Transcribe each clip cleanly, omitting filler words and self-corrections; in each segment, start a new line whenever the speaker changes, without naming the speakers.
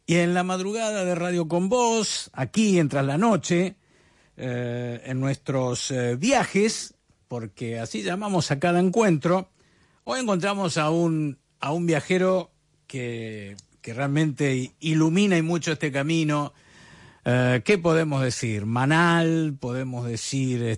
Y en la madrugada de Radio Con Vos, aquí en Tras la Noche, en nuestros viajes, porque así llamamos a cada encuentro, hoy encontramos a un viajero que realmente ilumina y mucho este camino. ¿Qué podemos decir? Manal, podemos decir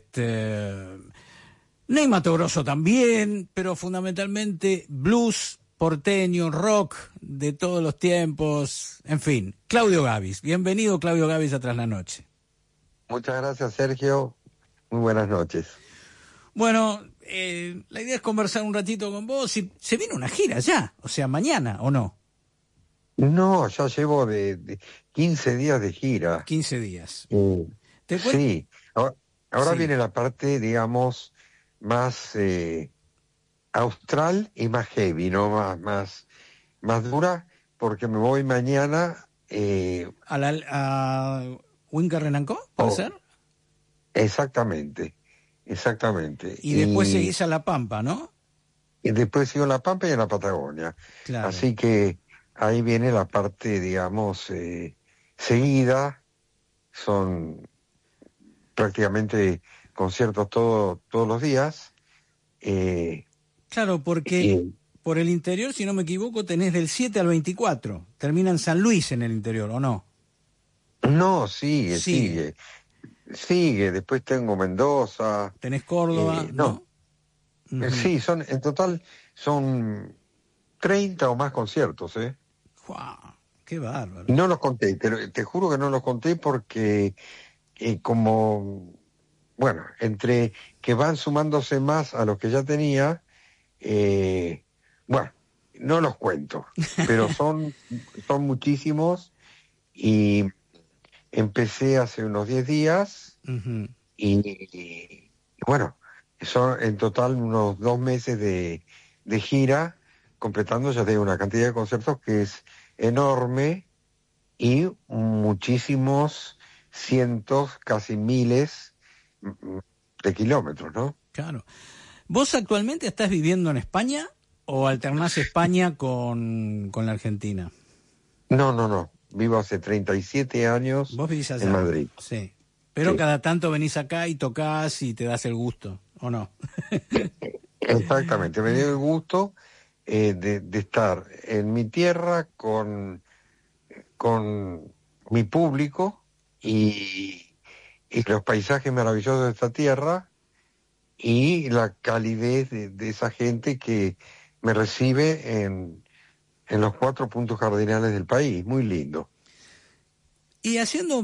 Ney Matogrosso también, pero fundamentalmente blues, porteño, rock de todos los tiempos, en fin. Claudio Gabis, bienvenido Claudio Gabis a Tras la Noche.
Muchas gracias, Sergio. Muy buenas noches.
Bueno, la idea es conversar un ratito con vos. Y se viene una gira ya, o sea, mañana, ¿o no?
No, ya llevo de 15 días de gira.
15 días.
Sí, ahora
Sí.
viene la parte, digamos, más austral y más heavy, ¿no? Más dura, porque me voy mañana.
¿A Winca Renancó, puede ser?
Exactamente.
Y después seguís a La Pampa, ¿no?
Y después sigo en La Pampa y en la Patagonia.
Claro.
Así que ahí viene la parte, digamos, seguida. Son prácticamente conciertos todos los días.
Claro, porque por el interior, si no me equivoco, tenés del 7 al 24. Termina en San Luis en el interior, ¿o no?
No, sigue. Después tengo Mendoza.
Tenés Córdoba, ¿no?
Uh-huh. Sí, en total son 30 o más conciertos, ¿eh?
¡Wow! ¡Qué bárbaro!
Y no los conté, te juro que no los conté porque entre que van sumándose más a los que ya tenía, no los cuento, pero son muchísimos y empecé hace unos 10 días
uh-huh.
y son en total unos 2 meses de gira, completando ya tengo una cantidad de conciertos que es enorme y muchísimos cientos, casi miles de kilómetros, ¿no?
Claro. ¿Vos actualmente estás viviendo en España o alternás España con la Argentina?
No. Vivo hace 37 años.
¿Vos vivís allá?
En Madrid.
Sí. Pero
sí.
Cada tanto venís acá y tocás y te das el gusto, ¿o no?
Exactamente. Me dio el gusto de estar en mi tierra con mi público y los paisajes maravillosos de esta tierra y la calidez de esa gente que me recibe en los 4 puntos cardinales del país. Muy lindo.
Y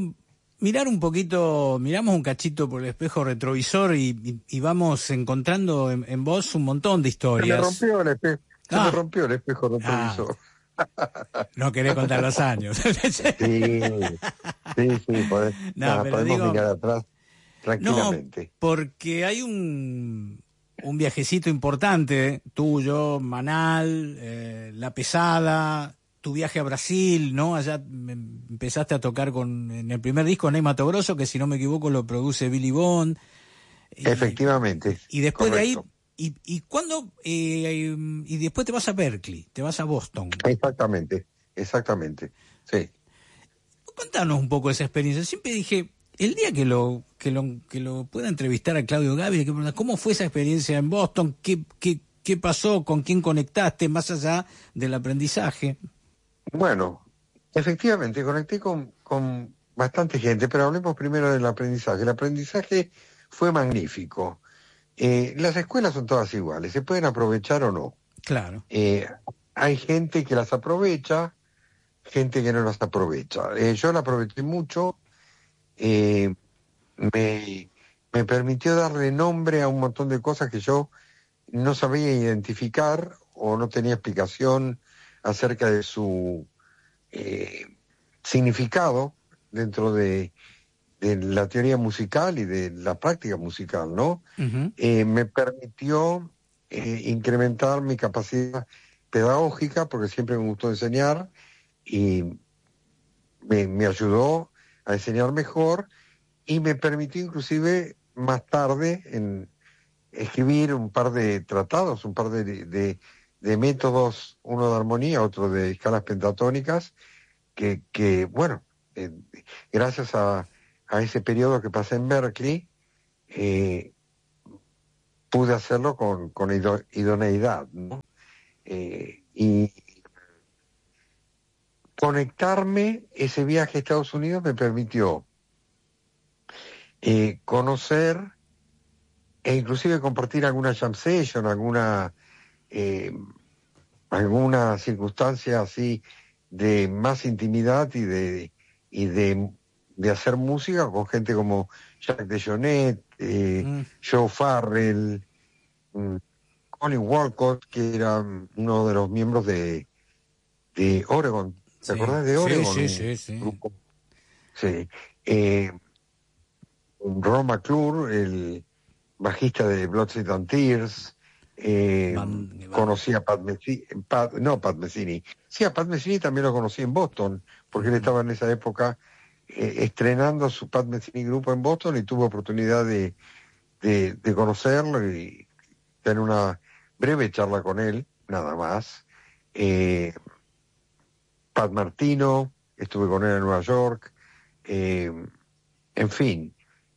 miramos un cachito por el espejo retrovisor y vamos encontrando en vos un montón de historias.
Se me rompió el espejo retrovisor.
No querés contar los años.
Sí, podemos mirar atrás tranquilamente.
No, porque hay un viajecito importante tuyo, Manal, La Pesada, tu viaje a Brasil, ¿no? Allá empezaste a tocar en el primer disco Ney Matogrosso, que si no me equivoco lo produce Billy Bond.
Efectivamente.
Y después
correcto.
de ahí, y después te vas a Berkeley, te vas a Boston.
Exactamente, sí.
Contanos un poco esa experiencia. Siempre dije, el día que lo pueda entrevistar a Claudio Gabis, ¿cómo fue esa experiencia en Boston? ¿Qué pasó? ¿Con quién conectaste? Más allá del aprendizaje.
Bueno, efectivamente, conecté con bastante gente, pero hablemos primero del aprendizaje. El aprendizaje fue magnífico. Las escuelas son todas iguales, se pueden aprovechar o no.
Claro.
Hay gente que las aprovecha, gente que no las aprovecha. Yo la aproveché mucho, me permitió darle nombre a un montón de cosas que yo no sabía identificar o no tenía explicación acerca de su significado dentro de la teoría musical y de la práctica musical, ¿no?
Uh-huh.
Me permitió incrementar mi capacidad pedagógica, porque siempre me gustó enseñar, y me ayudó a enseñar mejor, y me permitió inclusive más tarde en escribir un par de tratados, un par de métodos, uno de armonía, otro de escalas pentatónicas, bueno, gracias a ese periodo que pasé en Berkeley, pude hacerlo con idoneidad, ¿no? Y conectarme, ese viaje a Estados Unidos me permitió conocer e inclusive compartir alguna jam session, alguna circunstancia así de más intimidad y de hacer música con gente como Jack DeJohnette, Joe Farrell, Connie Walcott, que era uno de los miembros de Oregon. ¿Te acordás de Oregon?
Sí.
Grupo. Sí. Ron McClure, el bajista de Blood, Sweat and Tears. Conocí a Pat Metheny. Sí, a Pat Metheny también lo conocí en Boston, porque él estaba en esa época estrenando su Pat Metheny grupo en Boston y tuve oportunidad de conocerlo y tener una breve charla con él, nada más. Pat Martino, estuve con él en Nueva York, en fin,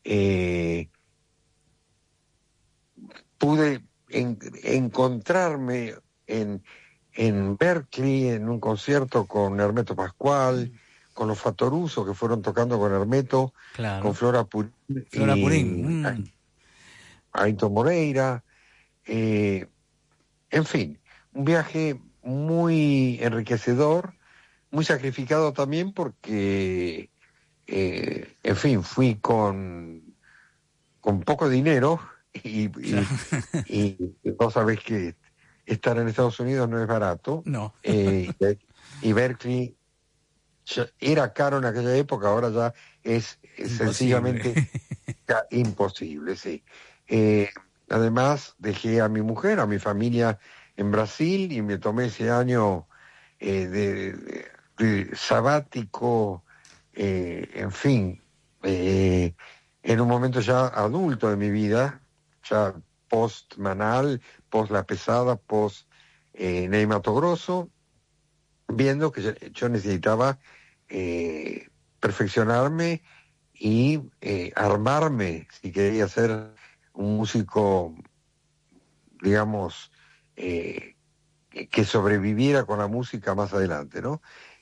pude encontrarme en Berkeley en un concierto con Hermeto Pascual, con los Fatoruso que fueron tocando con Hermeto,
claro,
con Flora Purín, Aito Moreira, en fin, un viaje muy enriquecedor, muy sacrificado también porque, en fin, fui con poco dinero y vos sabés que estar en Estados Unidos no es barato.
No.
Y Berkeley era caro en aquella época, ahora ya es sencillamente imposible, sí. Además, dejé a mi mujer, a mi familia en Brasil y me tomé ese año de sabático, en fin, en un momento ya adulto de mi vida, ya post Manal, post La Pesada, post Ney Matogrosso, viendo que yo necesitaba perfeccionarme y armarme si quería ser un músico, digamos, que sobreviviera con la música más adelante, ¿no?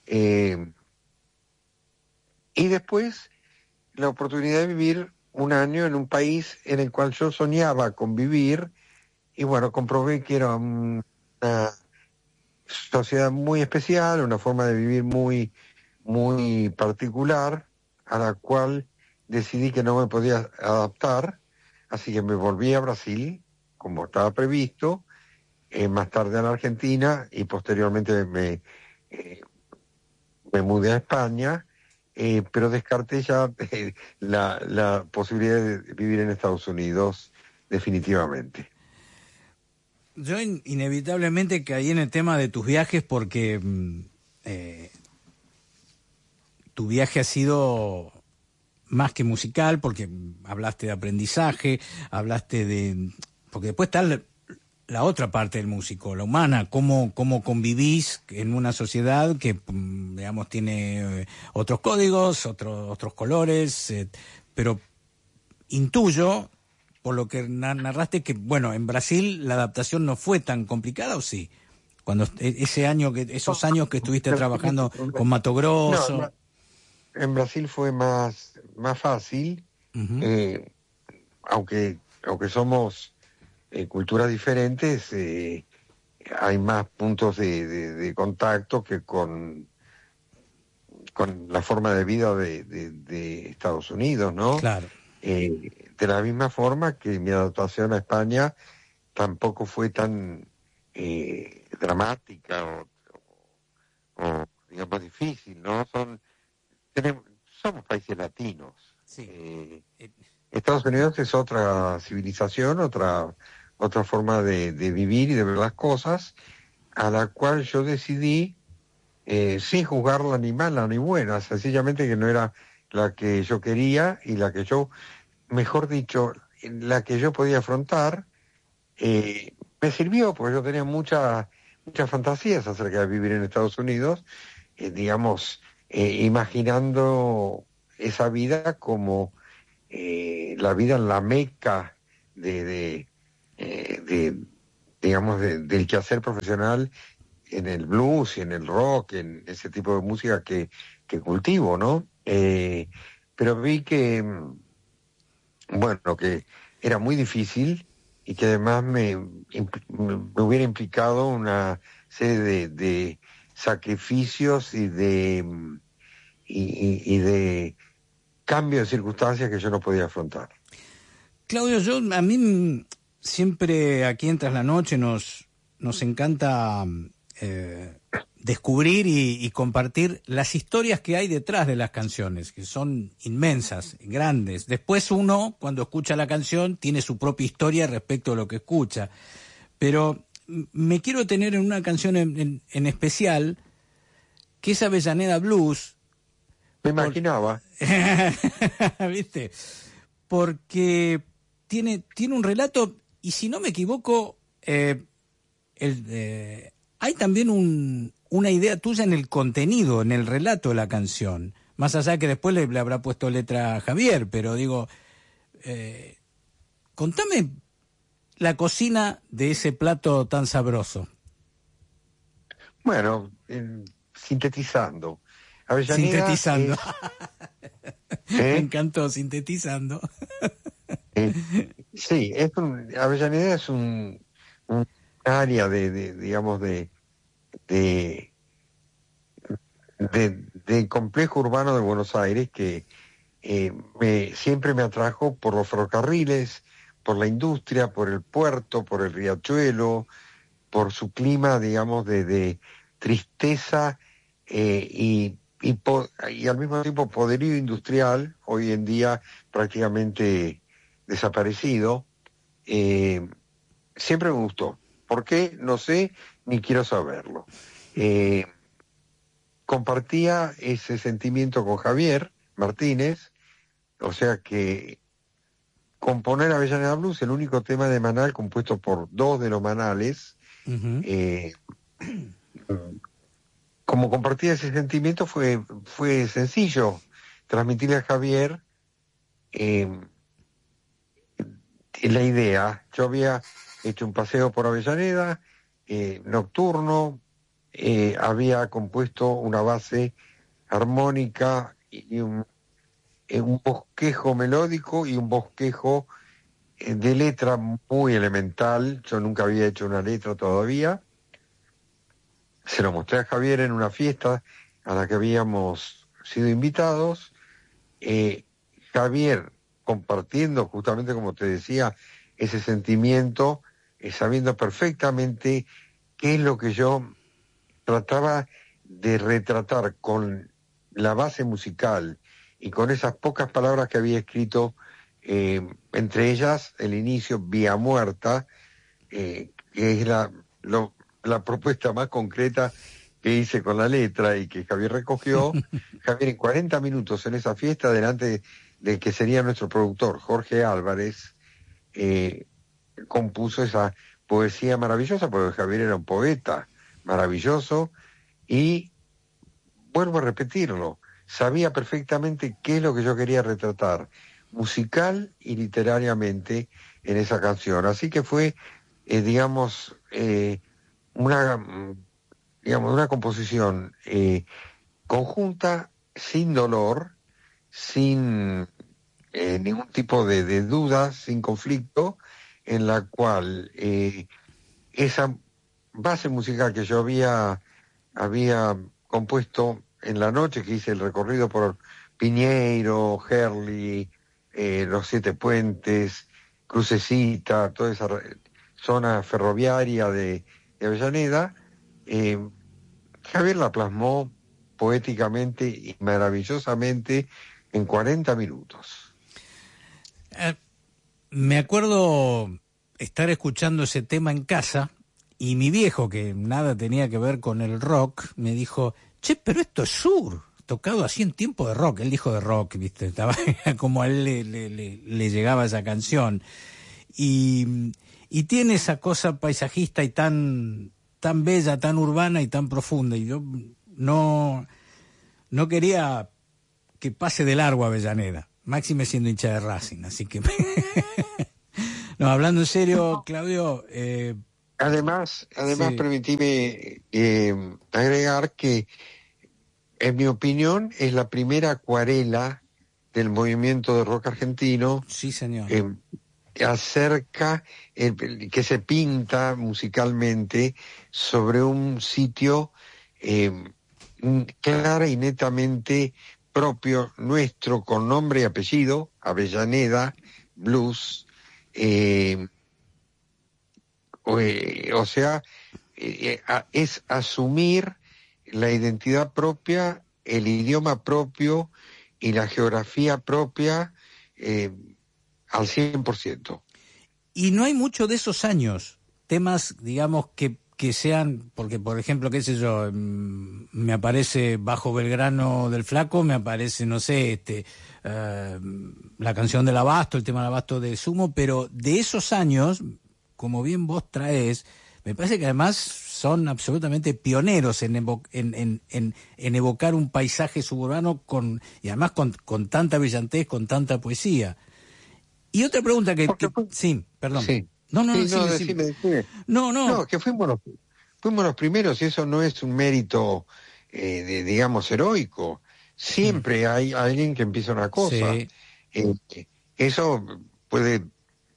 Y después la oportunidad de vivir un año en un país en el cual yo soñaba con vivir y bueno, comprobé que era una sociedad muy especial, una forma de vivir muy, muy particular, a la cual decidí que no me podía adaptar, así que me volví a Brasil, como estaba previsto, más tarde a la Argentina y posteriormente me mudé a España, pero descarté ya la posibilidad de vivir en Estados Unidos definitivamente.
Yo inevitablemente caí en el tema de tus viajes porque tu viaje ha sido más que musical, porque hablaste de aprendizaje, hablaste de... Porque después está la otra parte del músico, la humana, cómo convivís en una sociedad que, digamos, tiene otros códigos, otros colores, pero intuyo, por lo que narraste, que, bueno, en Brasil la adaptación no fue tan complicada, ¿o sí? Cuando esos años que estuviste trabajando con Mato Grosso...
No, en Brasil fue más fácil, aunque somos culturas diferentes, hay más puntos de contacto que con la forma de vida de Estados Unidos, ¿no?
Claro.
De la misma forma que mi adaptación a España tampoco fue tan dramática o digamos difícil, ¿no? Somos países latinos.
Sí.
Estados Unidos es otra civilización, otra forma de vivir y de ver las cosas, a la cual yo decidí, sin juzgarla ni mala ni buena, sencillamente que no era la que yo quería y la que yo, mejor dicho, la que yo podía afrontar. Me sirvió porque yo tenía muchas fantasías acerca de vivir en Estados Unidos, digamos, imaginando esa vida como la vida en la meca de digamos, del quehacer profesional en el blues y en el rock, en ese tipo de música que cultivo, ¿no? Pero vi que, bueno, que era muy difícil y que además me hubiera implicado una serie de sacrificios y de cambios de circunstancias que yo no podía afrontar.
Claudio, a mí siempre aquí en Tras la Noche nos encanta descubrir y compartir las historias que hay detrás de las canciones, que son inmensas, grandes. Después uno, cuando escucha la canción, tiene su propia historia respecto a lo que escucha. Pero me quiero tener en una canción en especial, que es Avellaneda Blues.
Me imaginaba.
¿Viste? Porque tiene un relato, y si no me equivoco, hay también una idea tuya en el contenido, en el relato de la canción. Más allá que después le habrá puesto letra a Javier, pero digo, contame la cocina de ese plato tan sabroso.
Bueno, sintetizando. Avellaneda
Sintetizando. Me
¿Eh?
encantó, sintetizando.
Sí, Avellaneda es un área digamos, de complejo urbano de Buenos Aires que siempre me atrajo por los ferrocarriles, por la industria, por el puerto, por el riachuelo, por su clima, digamos, de tristeza y al mismo tiempo poderío industrial, hoy en día prácticamente desaparecido. Siempre me gustó. ¿Por qué? No sé, ni quiero saberlo. Compartía ese sentimiento con Javier Martínez, o sea que componer Avellaneda Blues, el único tema de Manal compuesto por dos de los Manales, como compartía ese sentimiento fue sencillo transmitirle a Javier la idea. Yo había hecho un paseo por Avellaneda, nocturno, había compuesto una base armónica y un bosquejo melódico y un bosquejo de letra muy elemental. Yo nunca había hecho una letra todavía. Se lo mostré a Javier en una fiesta a la que habíamos sido invitados. Javier, compartiendo justamente, como te decía, ese sentimiento, sabiendo perfectamente qué es lo que yo trataba de retratar con la base musical y con esas pocas palabras que había escrito, entre ellas el inicio Vía Muerta, que es la propuesta más concreta que hice con la letra y que Javier recogió. Javier en 40 minutos en esa fiesta, delante del que sería nuestro productor, Jorge Álvarez, compuso esa poesía maravillosa, porque Javier era un poeta maravilloso, y vuelvo a repetirlo, sabía perfectamente qué es lo que yo quería retratar, musical y literariamente, en esa canción. Así que fue, digamos, una composición conjunta, sin dolor, sin ningún tipo de duda, sin conflicto, en la cual esa base musical que yo había compuesto en la noche que hice el recorrido por Piñeiro, Herli, los Siete Puentes, Crucecita, toda esa zona ferroviaria de Avellaneda, Javier la plasmó poéticamente y maravillosamente en 40 minutos.
Me acuerdo estar escuchando ese tema en casa y mi viejo, que nada tenía que ver con el rock, me dijo, che, pero esto es sur, tocado así en tiempo de rock. Él dijo de rock, ¿viste? Estaba como a él le llegaba esa canción. Y tiene esa cosa paisajista y tan bella, tan urbana y tan profunda. Y yo no no quería que pase de largo Avellaneda, máxime siendo hincha de Racing, así que... No, hablando en serio, Claudio...
Además,
sí.
permitime agregar que, en mi opinión, es la primera acuarela del movimiento de rock argentino.
Sí, señor.
Acerca, que se pinta musicalmente sobre un sitio clara y netamente propio nuestro, con nombre y apellido, Avellaneda Blues. O sea, es asumir la identidad propia, el idioma propio y la geografía propia al 100%.
Y no hay mucho de esos años, temas, digamos, que sean, porque por ejemplo, qué sé yo, me aparece Bajo Belgrano del Flaco, me aparece, no sé, la canción del Abasto, el tema del Abasto de Sumo, pero de esos años, como bien vos traes, me parece que además son absolutamente pioneros en evocar un paisaje suburbano y además con tanta brillantez, con tanta poesía. Y otra pregunta sí, perdón.
Sí.
No,
Decime. No, que fuimos los primeros y eso no es un mérito, digamos, heroico. Siempre hay alguien que empieza una cosa.
Sí.
Eso puede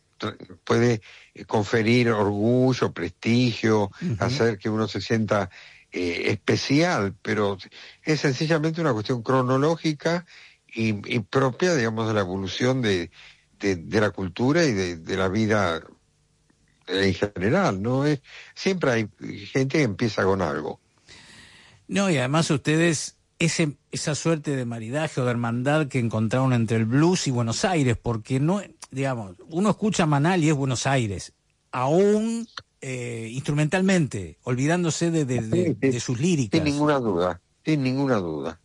conferir orgullo, prestigio, hacer que uno se sienta especial, pero es sencillamente una cuestión cronológica y propia, digamos, de la evolución de la cultura y de la vida en general, ¿no? Siempre hay gente que empieza con algo.
No, y además ustedes, esa suerte de maridaje o de hermandad que encontraron entre el blues y Buenos Aires, porque no, digamos, uno escucha Manal y es Buenos Aires, aún instrumentalmente, olvidándose de sus líricas.
Sin ninguna duda.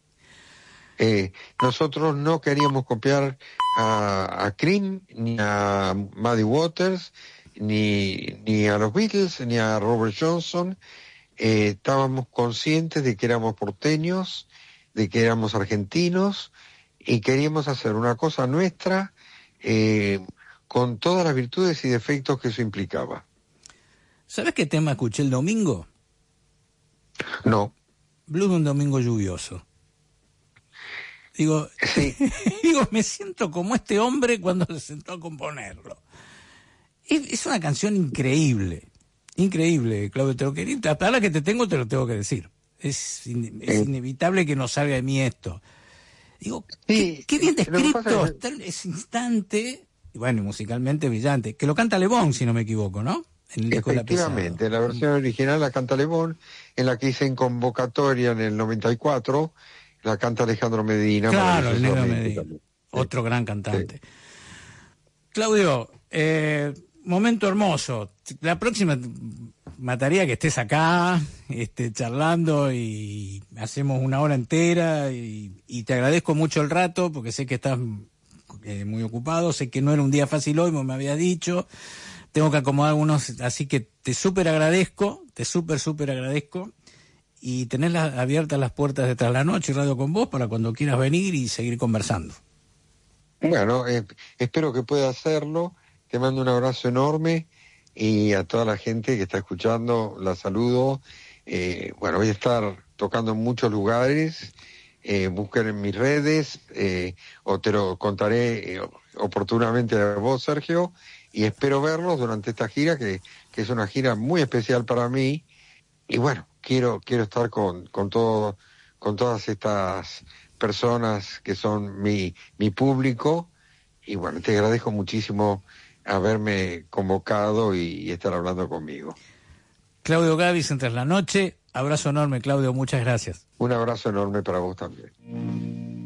Nosotros no queríamos copiar a Cream, ni a Muddy Waters, ni a los Beatles, ni a Robert Johnson. Estábamos conscientes de que éramos porteños, de que éramos argentinos, y queríamos hacer una cosa nuestra con todas las virtudes y defectos que eso implicaba.
¿Sabes qué tema escuché el domingo?
No.
Blues de un domingo lluvioso. Digo,
sí.
Me siento como este hombre cuando se sentó a componerlo. Es una canción increíble, Claudio, te lo quería, hasta la que te tengo te lo tengo que decir. Es inevitable que no salga de mí esto. Digo, qué bien descrito está ese instante, y bueno, musicalmente brillante, que lo canta Le Bon, si no me equivoco, ¿no? En el disco
Efectivamente, la versión original la canta Le Bon, en la que hice en convocatoria en el 94, la canta Alejandro Medina.
Claro, el Negro Medina, otro gran cantante. Sí. Claudio, momento hermoso. La próxima mataría que estés acá, charlando y hacemos una hora entera y te agradezco mucho el rato porque sé que estás muy ocupado, sé que no era un día fácil hoy, como me habías dicho, tengo que acomodar algunos, así que te súper agradezco, súper agradezco y tenés abiertas las puertas de Tras la Noche y Radio con Vos para cuando quieras venir y seguir conversando.
Bueno, espero que pueda hacerlo. Te mando un abrazo enorme y a toda la gente que está escuchando la saludo. Bueno, voy a estar tocando en muchos lugares. Busquen en mis redes o te lo contaré oportunamente a vos, Sergio. Y espero verlos durante esta gira, que es una gira muy especial para mí. Y bueno, quiero estar con todas estas personas que son mi público. Y bueno, te agradezco muchísimo haberme convocado y estar hablando conmigo.
Claudio Gabis, en Tras la Noche. Abrazo enorme, Claudio, muchas gracias.
Un abrazo enorme para vos también.